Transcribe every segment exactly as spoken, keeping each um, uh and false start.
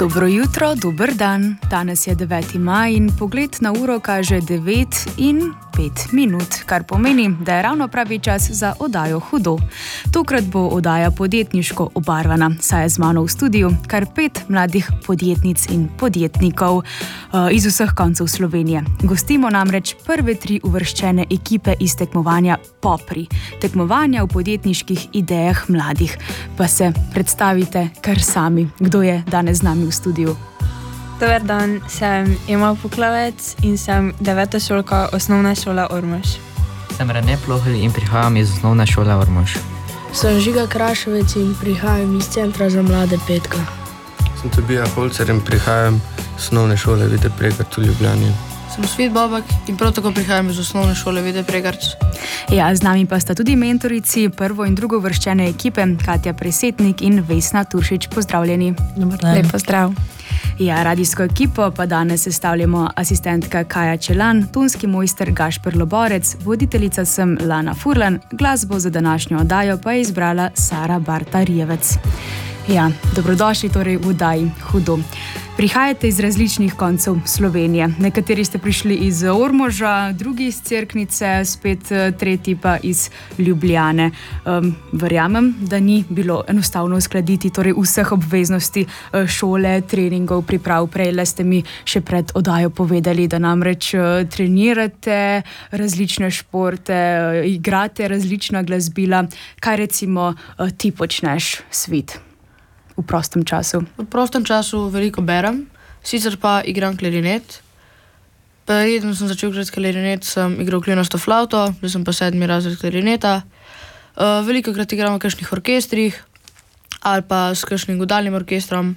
Dobro jutro, dober dan. Danes je deveti maj in pogled na uro kaže devet in pet minut, kar pomeni, da je ravno pravi čas za oddajo Hudo. Tokrat bo oddaja podjetniško obarvana, saj je z mano v studiu kar pet mladih podjetnic in podjetnikov uh, iz vseh koncev Slovenije. Gostimo namreč prve tri uvrščene ekipe iz tekmovanja Popri, tekmovanja v podjetniških idejah mladih. Pa se predstavite kar sami, kdo je danes z nami v studiu. Dober dan, sem Ema Puklavec in sem devetošolka osnovne šole Ormož. Sem Rene Plohelj in prihajam iz osnovne šole Ormož. Sem Žiga Krašovec in prihajam iz Centra za mlade Petka. Sem Tobija Holcer in prihajam iz osnovne šole Vide Pregarc v Ljubljani. Sem Svit Bobak in prav tako prihajam iz osnovne šole Vide Pregarc. Ja, z nami pa sta tudi mentorici prvo in drugo vrščene ekipe, Katja Presetnik in Vesna Turšič. Pozdravljeni. Lep pozdrav. Ja, radijsko ekipo pa danes sestavljamo asistentka Kaja Čelan, tonski mojster Gašper Loborec, voditeljica sem Lana Furlan, glasbo za današnjo oddajo pa je izbrala Sara Barta-Rijevec. Ja, dobrodošli torej v oddaji Hudo. Prihajate iz različnih koncev Slovenije. Nekateri ste prišli iz Ormoža, drugi iz Cerknice, spet tretji pa iz Ljubljane. Um, verjamem, da ni bilo enostavno uskladiti torej vseh obveznosti šole, treningov, priprav. Prejle ste mi še pred oddajo povedali, da namreč trenirate različne športe, igrate različna glasbila. Kaj recimo ti počneš, Svit? V prostem času? V prostem času veliko berem, sicer pa igram klarinet. Preden sem začel igrati klarinet, sem igral klinasto flavto, zdaj sem pa sedmi razred klarineta. Uh, veliko krat igram v kakšnih orkestrih ali pa s kakšnim godalnim orkestrom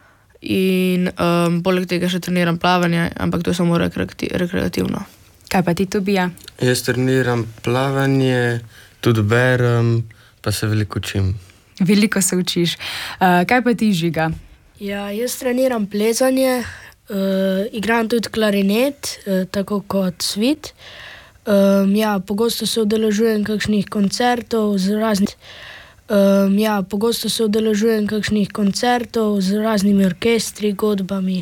in um, poleg tega še treniram plavanje, ampak to je samo rekreati- rekreativno. Kaj pa ti, Tobija? Jaz treniram plavanje, tudi berem, pa se veliko učim. Veliko se učiš. Uh, kaj pa ti, Žiga? Ja, jaz treniram plezanje, uh, igram tudi klarinet, uh, tako kot Svit. Um, ja, pogosto se udeležujem kakšnih koncertov z raznih, um, ja, pogosto se udeležujem kakšnih koncertov z raznimi orkestri, godbami.